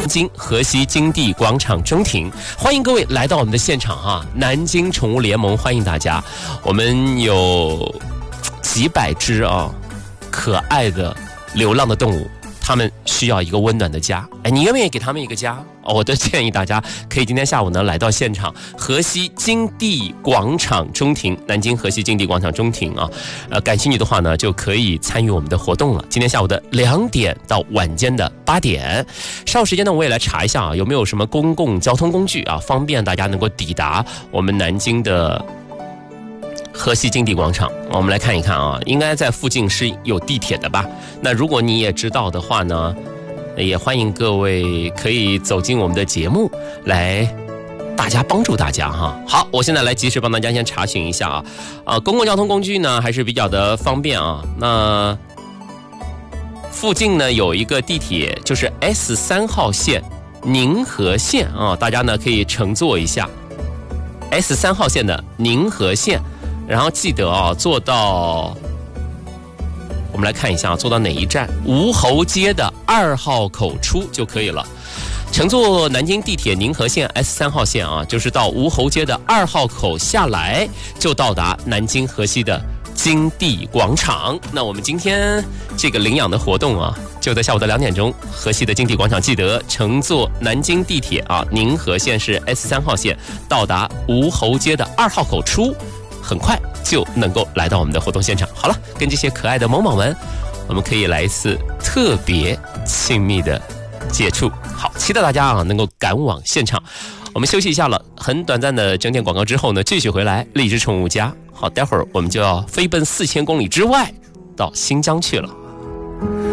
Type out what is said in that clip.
京河西金地广场中庭，欢迎各位来到我们的现场啊！南京宠物联盟欢迎大家，我们有几百只啊可爱的流浪的动物，他们需要一个温暖的家。哎，你愿不愿意给他们一个家？我都建议大家可以今天下午呢来到现场，河西金地广场中庭，南京河西金地广场中庭啊。感兴趣的话呢，就可以参与我们的活动了。今天下午的2点到晚间的8点，稍后时间呢，我也来查一下啊，有没有什么公共交通工具啊，方便大家能够抵达我们南京的河西金地广场。我们来看一看啊，应该在附近是有地铁的吧？那如果你也知道的话呢，也欢迎各位可以走进我们的节目来，大家帮助大家哈。好，我现在来及时帮大家先查询一下啊，公共交通工具呢还是比较的方便啊。那附近呢有一个地铁，就是 S3 号线宁河线啊，大家呢可以乘坐一下 S3 号线的宁河线，然后记得啊坐到。我们来看一下坐到哪一站，吴侯街的2号口出就可以了。乘坐南京地铁宁河线 S3 号线啊，就是到吴侯街的2号口下来，就到达南京河西的金地广场。那我们今天这个领养的活动啊，就在下午的2点钟，河西的金地广场，记得乘坐南京地铁啊，宁河线是 S3 号线，到达吴侯街的2号口出，很快就能够来到我们的活动现场。好了，跟这些可爱的萌萌们，我们可以来一次特别亲密的接触。好，期待大家啊能够赶往现场。我们休息一下了，很短暂的整点广告之后呢，继续回来荔枝宠物家。好，待会儿我们就要飞奔4000公里之外，到新疆去了。